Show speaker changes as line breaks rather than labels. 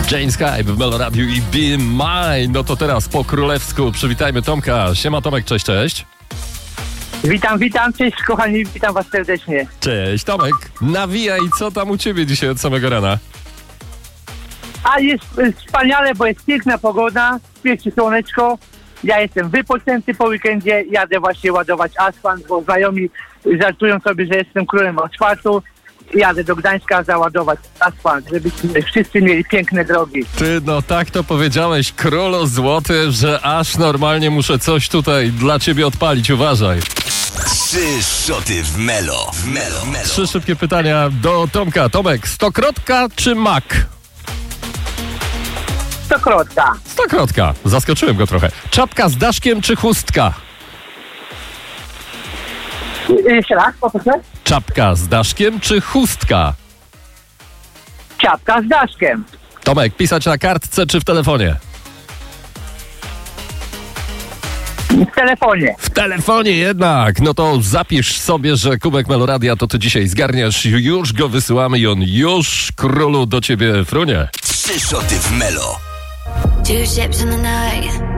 James Hype w Melo Radio i Be Mine. No to teraz po królewsku przywitajmy Tomka. Siema Tomek, cześć, cześć.
Witam, cześć kochani, witam was serdecznie.
Cześć Tomek, nawijaj, co tam u ciebie dzisiaj od samego rana?
A jest wspaniale, bo jest piękna pogoda, świeci słoneczko. Ja jestem wypoczęty po weekendzie, jadę właśnie ładować asfalt, bo znajomi żartują sobie, że jestem królem asfaltu. Jadę do Gdańska załadować asfalt, żebyśmy wszyscy mieli piękne drogi.
Ty, no tak to powiedziałeś, królu złoty, że aż normalnie muszę coś tutaj dla ciebie odpalić, uważaj.
3 szoty w Melo.
Trzy szybkie pytania do Tomka. Tomek, stokrotka czy mak?
Stokrotka.
Stokrotka, zaskoczyłem go trochę. Czapka z daszkiem czy chustka?
Jeszcze raz, poproszę.
Czapka z daszkiem czy chustka?
Czapka z daszkiem.
Tomek, pisać na kartce czy w telefonie?
W telefonie.
W telefonie jednak. No to zapisz sobie, że kubek Meloradia to ty dzisiaj zgarniasz, już go wysyłamy i on już, królu, do ciebie frunie.
3 szoty w Melo.
2 ships in the night.